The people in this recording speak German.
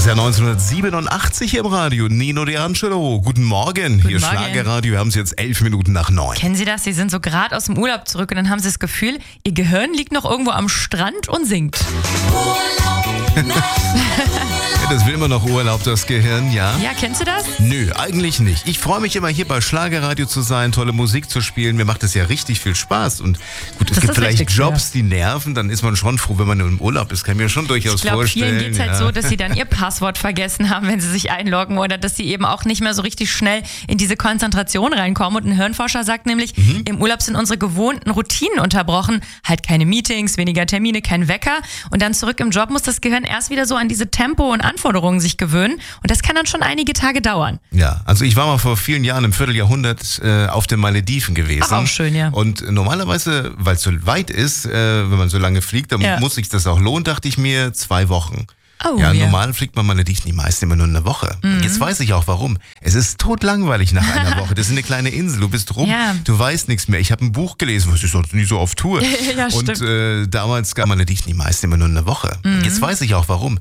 Das Jahr 1987 im Radio. Nino D'Angelo. Guten Morgen. Hier Morgen. Schlagerradio. Wir haben es jetzt 11 Minuten nach 9. Kennen Sie das? Sie sind so gerade aus dem Urlaub zurück und dann haben Sie das Gefühl, Ihr Gehirn liegt noch irgendwo am Strand und singt. Ja, das will immer noch Urlaub, das Gehirn, ja? Ja, kennst du das? Nö, eigentlich nicht. Ich freue mich immer, hier bei Schlagerradio zu sein, tolle Musik zu spielen. Mir macht das ja richtig viel Spaß. Und gut, es Das gibt ist vielleicht richtig, Jobs, die nerven. Dann ist man schon froh, wenn man im Urlaub ist. Kann ich mir schon durchaus Ich glaube, vorstellen. vielen geht es halt so, dass sie dann ihr Passwort vergessen haben, wenn sie sich einloggen oder dass sie eben auch nicht mehr so richtig schnell in diese Konzentration reinkommen. Und ein Hirnforscher sagt nämlich, im Urlaub sind unsere gewohnten Routinen unterbrochen. Halt keine Meetings, weniger Termine, kein Wecker. Und dann zurück im Job muss das Gehirn erst wieder so an diese Tempo und Anforderungen sich gewöhnen. Und das kann dann schon einige Tage dauern. Ja, also ich war mal vor vielen Jahren, im Vierteljahrhundert, auf den Malediven gewesen. Ach, auch schön, ja. Und normalerweise, weil es so weit ist, wenn man so lange fliegt, dann muss sich das auch lohnen, dachte ich mir, 2 Wochen. Oh, ja, ja. normal fliegt man Malediven die meisten immer nur eine Woche. Jetzt weiß ich auch warum. Es ist totlangweilig nach einer Woche. Das ist eine kleine Insel. Du bist rum, Ja. du weißt nichts mehr. Ich habe ein Buch gelesen, was ich sonst nie so auf Tour. Ja, und stimmt. damals gab Malediven die meisten immer nur eine Woche. Jetzt weiß ich auch warum.